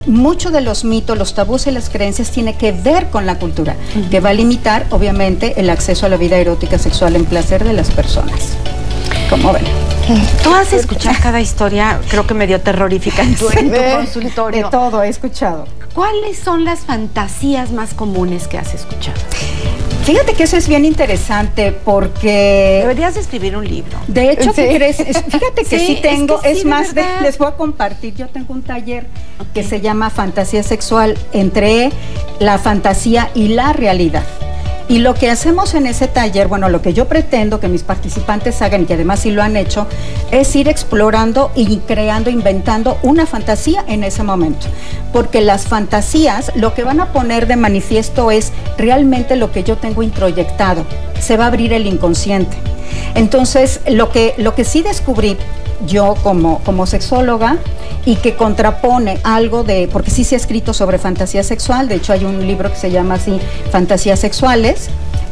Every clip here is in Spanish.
muchos de los mitos, los tabús y las creencias tiene que ver con la cultura, que va a limitar, obviamente, el acceso a la vida erótica sexual en placer de las personas. ¿Cómo ven? Tú has escuchado cada historia, creo que medio terrorífica en tu consultorio. De todo he escuchado. ¿Cuáles son las fantasías más comunes que has escuchado? Fíjate que eso es bien interesante porque... Deberías escribir un libro. De hecho, ¿qué crees? Fíjate que sí tengo, es más, les voy a compartir, yo tengo un taller que se llama Fantasía Sexual, entre la fantasía y la realidad. Y lo que hacemos en ese taller, bueno, lo que yo pretendo que mis participantes hagan, y que además sí lo han hecho, es ir explorando y creando, inventando una fantasía en ese momento. Porque las fantasías lo que van a poner de manifiesto es realmente lo que yo tengo introyectado. Se va a abrir el inconsciente. Entonces, lo que sí descubrí yo como sexóloga, y que contrapone algo de, porque sí se ha escrito sobre fantasía sexual, de hecho hay un libro que se llama así, Fantasías Sexuales,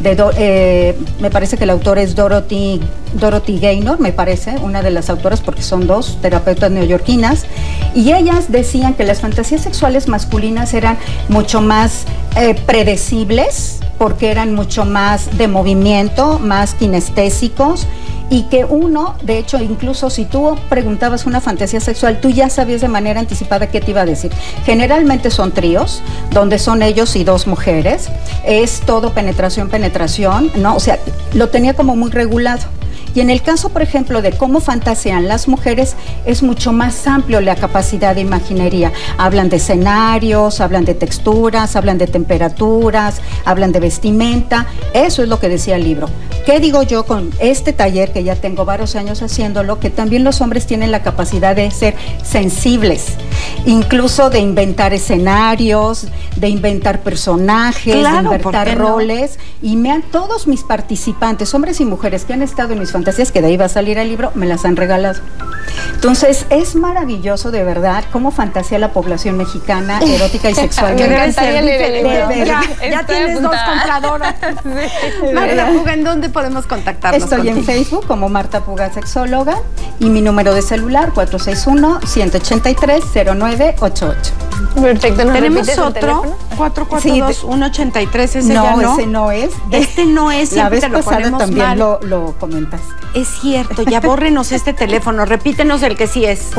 me parece que el autor es Dorothy Gaynor, me parece, una de las autoras, porque son dos terapeutas neoyorquinas, y ellas decían que las fantasías sexuales masculinas eran mucho más predecibles, porque eran mucho más de movimiento, más kinestésicos, y que uno, de hecho, incluso si tú preguntabas una fantasía sexual, tú ya sabías de manera anticipada qué te iba a decir. Generalmente son tríos, donde son ellos y dos mujeres, es todo penetración, ¿no? O sea, lo tenía como muy regulado. Y en el caso, por ejemplo, de cómo fantasean las mujeres, es mucho más amplio la capacidad de imaginería. Hablan de escenarios, hablan de texturas, hablan de temperaturas, hablan de vestimenta. Eso es lo que decía el libro. ¿Qué digo yo con este taller, que ya tengo varios años haciéndolo? Que también los hombres tienen la capacidad de ser sensibles, incluso de inventar escenarios, de inventar personajes, claro, de inventar roles. Y todos mis participantes, hombres y mujeres que han estado en mis fantasías, que de ahí va a salir el libro, me las han regalado. Entonces, es maravilloso de verdad cómo fantasea la población mexicana erótica y sexual. Me encantaría leer el libro. Ya tienes dos compradoras. Marta Puga, ¿en dónde podemos contactarnos? Estoy en Facebook como Marta Puga Sexóloga, y mi número de celular 461-183-0988. Perfecto. ¿Tenemos otro? 442-183, ese no, ya no. Ese no es. Este no es, la vez te lo pasada también mal. Lo comentaste. Es cierto, ya bórrenos este teléfono, repítenos el que sí es.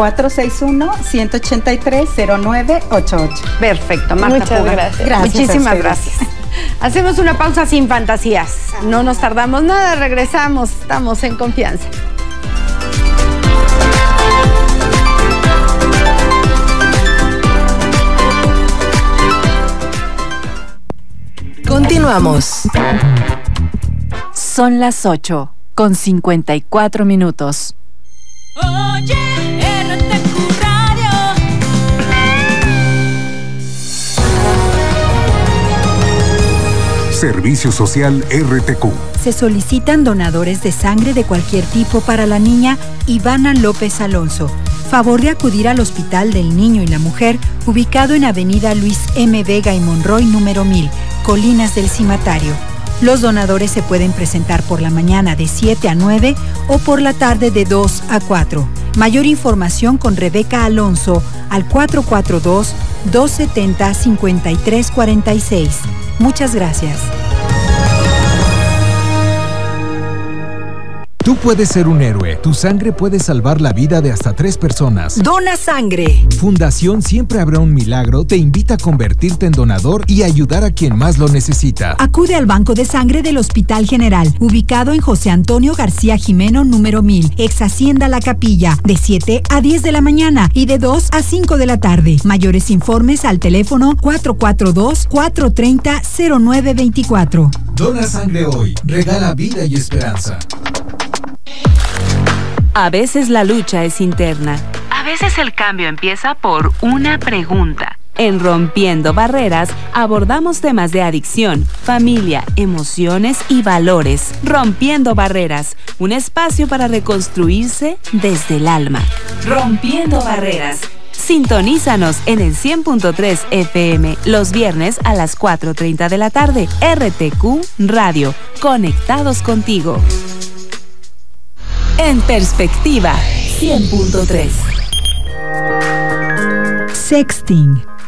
461-183-0988. Perfecto, Marta Muchas Puga. gracias. Muchísimas gracias. Hacemos una pausa sin fantasías. No nos tardamos nada, regresamos, estamos en confianza. Continuamos. Son las 8:54. Oye, RTQ Radio. Servicio Social RTQ. Se solicitan donadores de sangre de cualquier tipo para la niña Ivana López Alonso. Favor de acudir al Hospital del Niño y la Mujer, ubicado en Avenida Luis M. Vega y Monroy, número 1000, Colinas del Cimatario. Los donadores se pueden presentar por la mañana de 7 a 9 o por la tarde de 2 a 4. Mayor información con Rebeca Alonso al 442-270-5346. Muchas gracias. Tú puedes ser un héroe. Tu sangre puede salvar la vida de hasta 3 personas. Dona sangre. Fundación Siempre Habrá un Milagro te invita a convertirte en donador y ayudar a quien más lo necesita. Acude al Banco de Sangre del Hospital General, ubicado en José Antonio García Jimeno, número 1000, ex Hacienda La Capilla, de 7 a 10 de la mañana y de 2 a 5 de la tarde. Mayores informes al teléfono 442-430-0924. Dona sangre hoy. Regala vida y esperanza. A veces la lucha es interna. A veces el cambio empieza por una pregunta. En Rompiendo Barreras abordamos temas de adicción, familia, emociones y valores. Rompiendo Barreras, un espacio para reconstruirse desde el alma. Rompiendo Barreras. Sintonízanos en el 100.3 FM los viernes a las 4:30 de la tarde. RTQ Radio, conectados contigo. En Perspectiva, 100.3. Sexting,